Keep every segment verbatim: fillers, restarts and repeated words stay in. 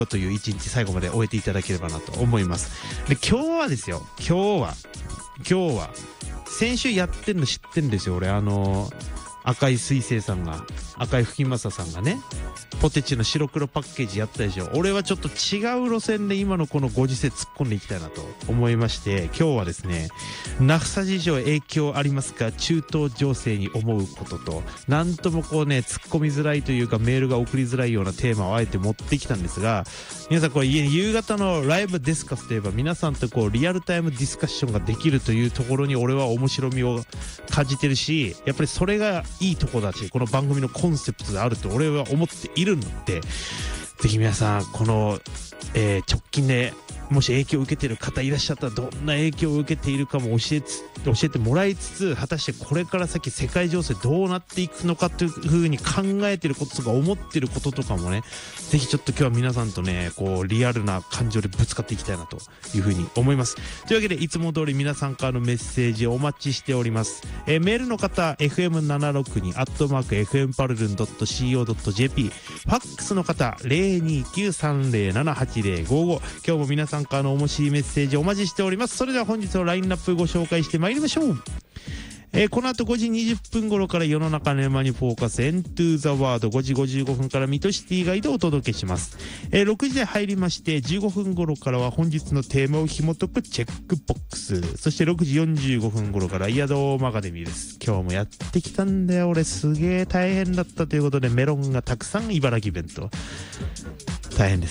という一日最後まで終えていただければなと思います。で、今日はですよ、今日は今日は先週やってんの知ってんですよ俺。あの赤い水星さんが、赤い吹正さんがね、ポテチの白黒パッケージやったでしょ。俺はちょっと違う路線で今のこのご時世突っ込んでいきたいなと思いまして、今日はですね、ナフサ事情影響ありますか、中東情勢に思うことと、なんともこうね突っ込みづらいというかメールが送りづらいようなテーマをあえて持ってきたんですが、皆さんこれ夕方のライブディスカスといえば皆さんとこうリアルタイムディスカッションができるというところに俺は面白みを感じてるし、やっぱりそれがいいとこだし、この番組のコンセプトであると俺は思っているので、ぜひ皆さんこの、えー、直近でもし影響を受けている方いらっしゃったら、どんな影響を受けているかも教えつ教えてもらいつつ、果たしてこれから先世界情勢どうなっていくのかというふうに考えていることとか思っていることとかもね、ぜひちょっと今日は皆さんとねこうリアルな感情でぶつかっていきたいなというふうに思います。というわけでいつも通り皆さんからのメッセージをお待ちしております。えー、メールの方 エフエムななろくに アットマーク エフエムパルルン ドット シーオー ドット ジェーピー、 ファックスの方 ゼロにきゅうさんゼロ ななはちゼロごご、今日も皆さんからの面白いメッセージお待ちしております。それでは本日のラインナップご紹介してまいりましょう。えー、この後ごじにじゅっぷん頃から世の中の山にフォーカスエントゥーザワード、ごじごじゅうごふんからミッドシティガイドをお届けします。えー、ろくじで入りましてじゅうごふん頃からは本日のテーマを紐解くチェックボックス、そしてろくじよんじゅうごふん頃からイヤドームアカデミーです。今日もやってきたんだよ俺、すげえ大変だったということで、メロンがたくさん茨城弁当大変です。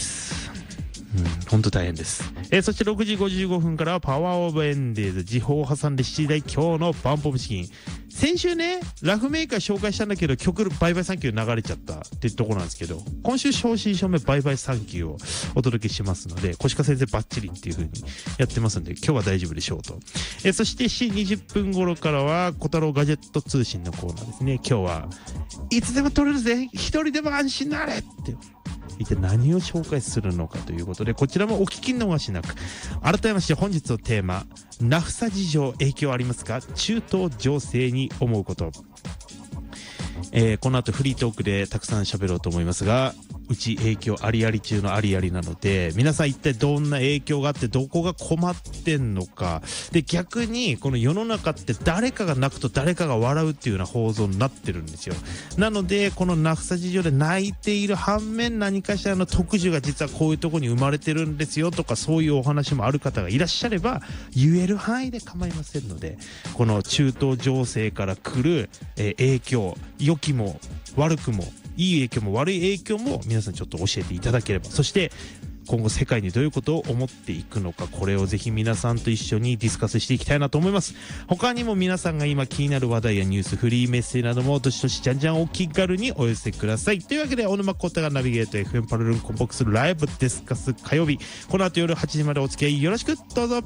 うん、本当大変です。えー、そしてろくじごじゅうごふんからはパワーオブエンデーズ、時報を挟んでしちじ台今日のバンポブチキン。先週ねラフメーカー紹介したんだけど曲バイバイサンキュー流れちゃったっていうところなんですけど、今週正真正銘バイバイサンキューをお届けしますので、小鹿先生バッチリっていう風にやってますんで今日は大丈夫でしょうと。えー、そしてしちじにじゅっぷん頃からは小太郎ガジェット通信のコーナーですね。今日はいつでも撮れるぜ、一人でも安心なれって一体何を紹介するのかということで、こちらもお聞き逃しなく。改めまして本日のテーマ、ナフサ事情影響ありますか、中東情勢に思うこと。えー、この後フリートークでたくさん喋ろうと思いますが、うち影響ありあり中のありありなので、皆さん一体どんな影響があってどこが困ってんのかで、逆にこの世の中って誰かが泣くと誰かが笑うっていうような構造になってるんですよ。なのでこのナフサ事情で泣いている反面、何かしらの特需が実はこういうところに生まれてるんですよとか、そういうお話もある方がいらっしゃれば言える範囲で構いませんので、この中東情勢から来る、えー、影響、良きも悪くもいい影響も悪い影響も皆さんちょっと教えていただければ、そして今後世界にどういうことを思っていくのか、これをぜひ皆さんと一緒にディスカスしていきたいなと思います。他にも皆さんが今気になる話題やニュース、フリーメッセージなどもどしどしじゃんじゃんお気軽にお寄せください。というわけで小沼コタがナビゲート エフエム パルルンコンボックスライブディスカス火曜日、この後夜はちじまでお付き合いよろしくどうぞ。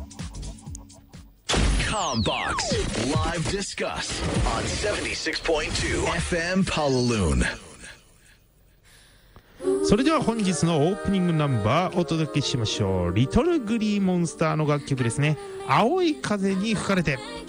Combox Live Discuss on セブンティシックスポイントツー エフエム Palaloon。 それでは本日のオープニングナンバーお届けしましょう。リトルグリーモンスターの楽曲ですね。青い風に吹かれて。